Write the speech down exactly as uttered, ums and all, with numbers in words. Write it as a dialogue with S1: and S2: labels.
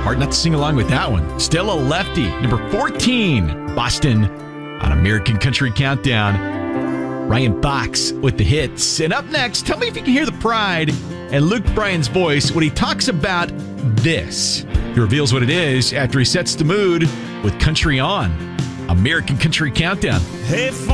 S1: Hard not to sing along with that one. Still a lefty. Number fourteen, Boston on American Country Countdown. Ryan Fox with the hits. And up next, tell me if you can hear the pride in Luke Bryan's voice when he talks about this. He reveals what it is after he sets the mood with Country On. American Country Countdown.
S2: Hey,